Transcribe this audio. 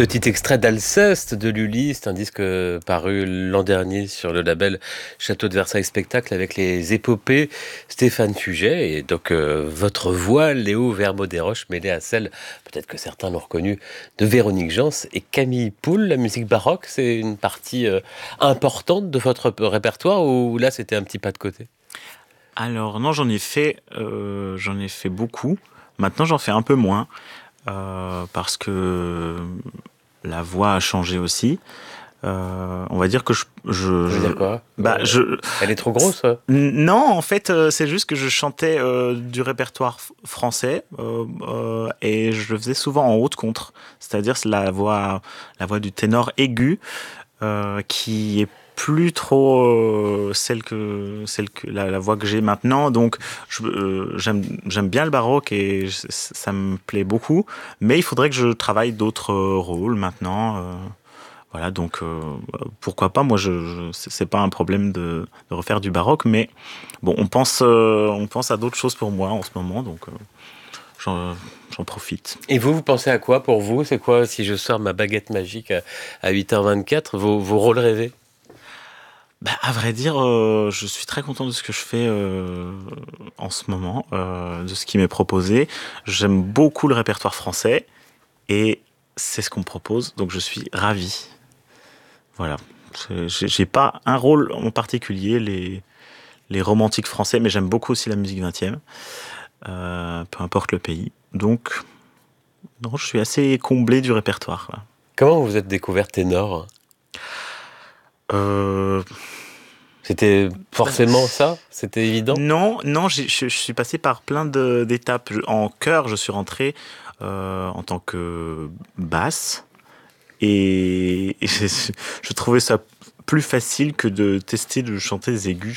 Petit extrait d'Alceste de Lully, c'est un disque paru l'an dernier sur le label Château de Versailles Spectacle avec les épopées Stéphane Fuget et donc votre voix, Léo Vermaux-Desroches, mêlée à celle, peut-être que certains l'ont reconnu, de Véronique Jans et Camille Poul. La musique baroque, c'est une partie importante de votre répertoire ou là c'était un petit pas de côté? Alors non, j'en ai fait beaucoup. Maintenant, j'en fais un peu moins parce que la voix a changé aussi. On va dire que Ça veut dire quoi? bah, Elle est trop grosse? non, en fait, c'est juste que je chantais du répertoire français et je le faisais souvent en haute contre, c'est-à-dire c'est la voix du ténor aigu qui est plus trop la voix que j'ai maintenant. Donc j'aime bien le baroque et ça me plaît beaucoup, mais il faudrait que je travaille d'autres rôles maintenant. Voilà, donc pourquoi pas. Moi, c'est pas un problème de refaire du baroque, mais bon, on pense à d'autres choses pour moi en ce moment, donc j'en profite. Et vous pensez à quoi pour vous? C'est quoi, si je sors ma baguette magique à 8h24, vos rôles rêvés? Bah, à vrai dire, je suis très content de ce que je fais en ce moment, de ce qui m'est proposé. J'aime beaucoup le répertoire français et c'est ce qu'on me propose, donc je suis ravi. Voilà. J'ai pas un rôle en particulier, les romantiques français, mais j'aime beaucoup aussi la musique 20e, peu importe le pays. Donc, non, je suis assez comblé du répertoire, quoi. Comment vous êtes découvert ténor? Euh, C'était bah, forcément ça? C'était évident? non, non, je suis passé par plein d'étapes. En chœur, je suis rentré en tant que basse et je trouvais ça plus facile que de tester de chanter des aigus.